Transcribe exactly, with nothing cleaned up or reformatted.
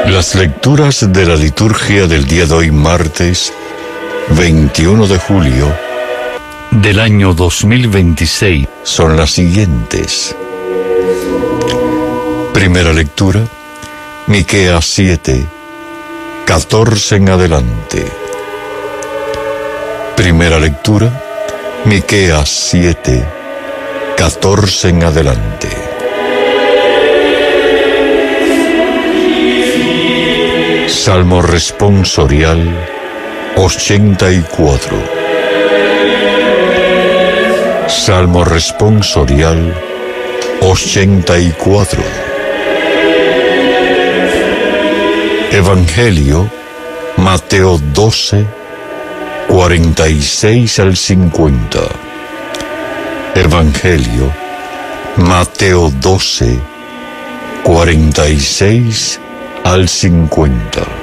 Las lecturas de la liturgia del día de hoy, martes veintiuno de julio del año dos mil veintiséis, son las siguientes. Primera lectura, Miqueas siete, catorce en adelante. Primera lectura, Miqueas siete, catorce en adelante. Salmo responsorial ochenta y cuatro. Salmo responsorial ochenta y cuatro. Evangelio, Mateo doce, cuarenta y seis al cincuenta. Evangelio, Mateo doce, cuarenta y seis al cincuenta.